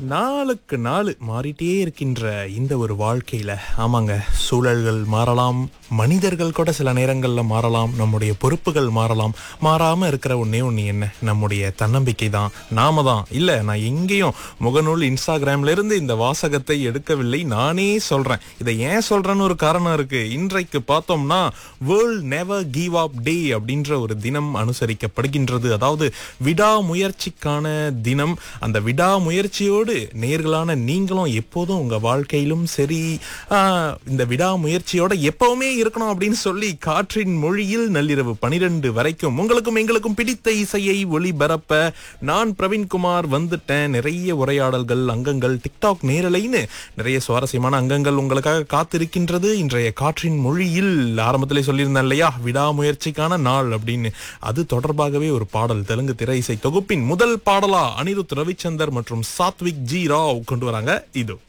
நாளுக்கு நாள் மாறிட்டே இருக்கின்ற இந்த ஒரு வாழ்க்கையில ஆமாங்க, சூழல்கள் மாறலாம், மனிதர்கள் கூட சில நேரங்கள்ல மாறலாம், நம்முடைய பொறுப்புகள் மாறலாம். மாறாம இருக்கிற ஒண்ணே ஒண்ணு என்ன? நம்முடைய தன்னம்பிக்கை தான். நாம தான். இல்ல, நான் எங்கேயும் முகநூல் இன்ஸ்டாகிராம்ல இருந்து இந்த வாசகத்தை எடுக்கவில்லை, நானே சொல்றேன். இதை ஏன் சொல்றேன்னு ஒரு காரணம் இருக்கு. இன்றைக்கு பார்த்தோம்னா வேர்ல்ட் நெவர் கிவ் அப் டே அப்படின்ற ஒரு தினம் அனுசரிக்கப்படுகின்றது. அதாவது விடாமுயற்சிக்கான தினம். அந்த விடாமுயற்சியோடு நேர்களான நீங்களும் எப்போதும் உங்க வாழ்க்கையிலும் சரி இந்த விடாமுயற்சியோட எப்பவுமே இருக்கணும் அப்படின்னு சொல்லி காற்றின் மொழியில் நள்ளிரவு 12 வரைக்கும் உங்களுக்கும் எங்களுக்கும் பிடித்த இசையை ஒளிபரப்ப நான் பிரவீன்குமார் வந்துட்டேன். நிறைய உரையாடல்கள், அங்கங்கள், டிக்டாக் நேரலைன்னு நிறைய சுவாரஸ்யமான அங்கங்கள் உங்களுக்காக காத்திருக்கின்றது. இன்றைய காற்றின் மொழியில் ஆரம்பத்திலே சொல்லியிருந்தேன் இல்லையா, விடாமுயற்சிக்கான நாள் அப்படின்னு. அது தொடர்பாகவே ஒரு பாடல் தெலுங்கு திரை இசை தொகுப்பின் முதல் பாடலா அனிருத் ரவிச்சந்தர் மற்றும் சாத்விக் ஜி ராவ் கொண்டு வராங்க. இது